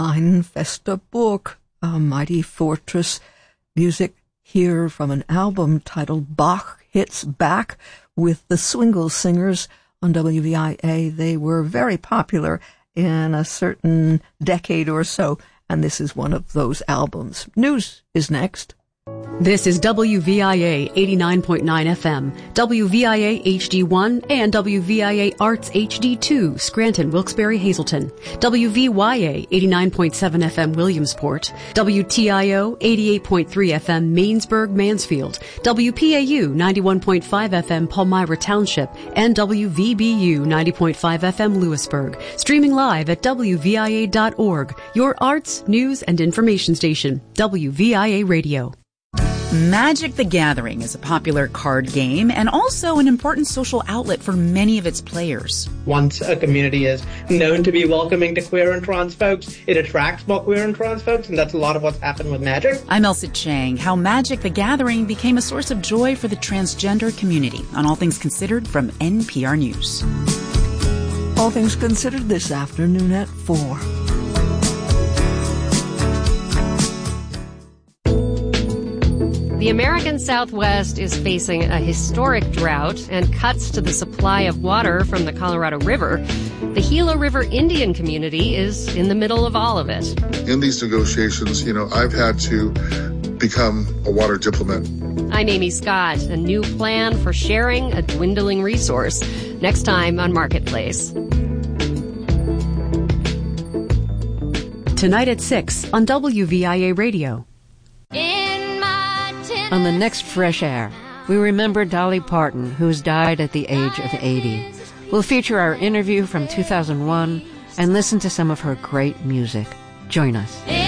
Ein fester Burg, a mighty fortress. Music here from an album titled Bach Hits Back with the Swingle Singers on WVIA. They were very popular in a certain decade or so, and this is one of those albums. News is next. This is WVIA 89.9 FM, WVIA HD1, and WVIA Arts HD2, Scranton, Wilkes-Barre, Hazleton, WVYA 89.7 FM, Williamsport, WTIO 88.3 FM, Mainsburg, Mansfield, WPAU 91.5 FM, Palmyra Township, and WVBU 90.5 FM, Lewisburg. Streaming live at WVIA.org, your arts, news, and information station, WVIA Radio. Magic the Gathering is a popular card game and also an important social outlet for many of its players. Once a community is known to be welcoming to queer and trans folks, it attracts more queer and trans folks, and that's a lot of what's happened with Magic. I'm Elsa Chang. How Magic the Gathering became a source of joy for the transgender community on All Things Considered from NPR News. All Things Considered this afternoon at 4. The American Southwest is facing a historic drought and cuts to the supply of water from the Colorado River. The Gila River Indian community is in the middle of all of it. In these negotiations, I've had to become a water diplomat. I'm Amy Scott. A new plan for sharing a dwindling resource. Next time on Marketplace. Tonight at 6 on WVIA Radio. On the next Fresh Air, we remember Dolly Parton, who's died at the age of 80. We'll feature our interview from 2001 and listen to some of her great music. Join us.